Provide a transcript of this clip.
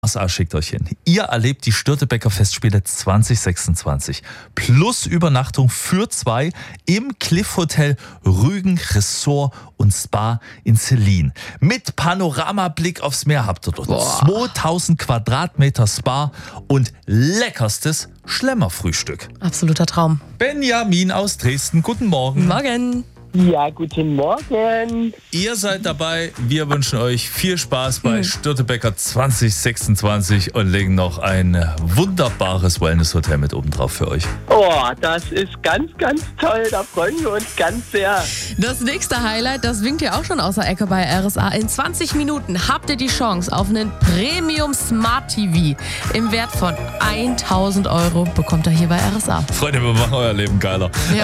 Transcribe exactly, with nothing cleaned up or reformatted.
R S A schickt euch hin. Ihr erlebt die Störtebeker Festspiele zwanzig sechsundzwanzig plus Übernachtung für zwei im Cliff Hotel Rügen Resort und Spa in Selin. Mit Panoramablick aufs Meer habt ihr dort Boah. zweitausend Quadratmeter Spa und leckerstes Schlemmerfrühstück. Absoluter Traum. Benjamin aus Dresden, guten Morgen. Morgen. Ja, guten Morgen. Ihr seid dabei. Wir wünschen euch viel Spaß bei mhm. Störtebeker zwanzig sechsundzwanzig und legen noch ein wunderbares Wellness-Hotel mit oben drauf für euch. Oh, das ist ganz, ganz toll. Da freuen wir uns ganz sehr. Das nächste Highlight, das winkt ja auch schon aus der Ecke bei R S A. In zwanzig Minuten habt ihr die Chance auf einen Premium Smart T V im Wert von tausend Euro. Bekommt ihr hier bei R S A. Freunde, wir machen euer Leben geiler. Ja.